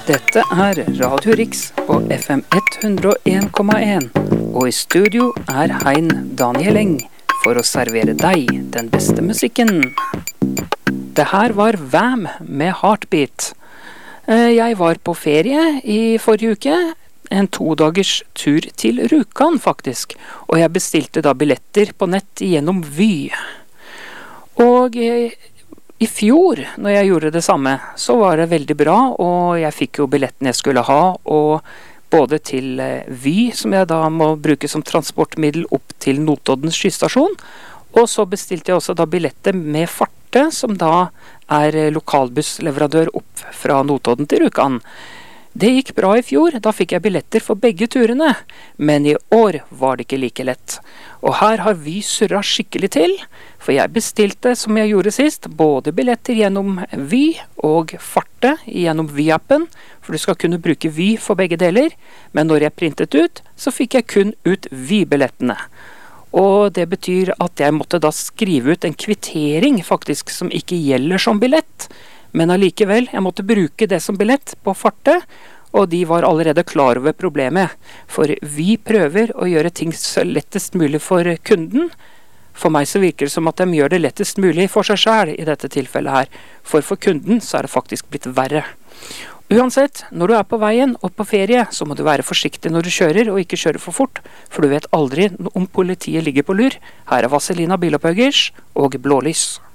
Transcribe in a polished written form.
Dette er Radio Riks på FM 101,1, og i studio er Hein Daniel Eng for å servere deg den beste musikken. Det her var Wham med Heartbeat. Jeg var på ferie i forrige uke, en 2 dagers tur til Rjukan faktisk, og jeg bestilte da billetter på nett gjennom Vy. Og i fjor, når jeg gjorde det samme, så var det veldig bra, og jeg fikk jo billetten jeg skulle ha, og både til Vy, som jeg da må bruke som transportmiddel opp til Notoddens skystasjon, og så bestilte jeg også da billetter med Farte, som da er lokalbussleverandør opp fra Notodden til Rjukan. Det gikk bra i fjor, da fikk jeg billetter for begge turene, men i år var det ikke like lett. Og her har Vy surra skikkelig til, for jeg bestilte, som jeg gjorde sist, både billetter gjennom Vy og Farte gjennom Vy-appen, for du skal kunne bruke Vy for begge deler, men når jeg printet ut, så fikk jeg kun ut Vy-billettene. Og det betyr at jeg måtte da skrive ut en kvittering faktisk som ikke gjelder som billett, men allikevel, jeg måtte bruke det som billett på Farte, og de var allerede klar over problemet. For vi prøver å gjøre ting så lettest mulig for kunden. For meg så virker det som at de gjør det lettest mulig for seg selv i dette tilfellet her. For kunden så er det faktisk blitt verre. Uansett, når du er på veien og på ferie, så må du være forsiktig når du kjører og ikke kjøre for fort, for du vet aldri om politiet ligger på lur. Her er Vazelina Bilopphøggers og Blålys.